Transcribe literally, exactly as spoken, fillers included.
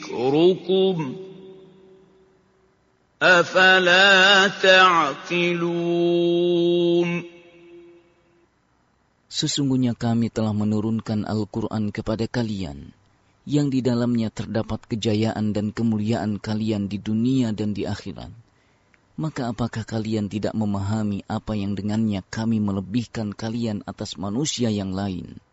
ذِكْرُكُمْ أَفَلَا تَعْقِلُونَ. Sesungguhnya kami telah menurunkan Al-Quran kepada kalian, yang di dalamnya terdapat kejayaan dan kemuliaan kalian di dunia dan di akhirat. Maka apakah kalian tidak memahami apa yang dengannya kami melebihkan kalian atas manusia yang lain?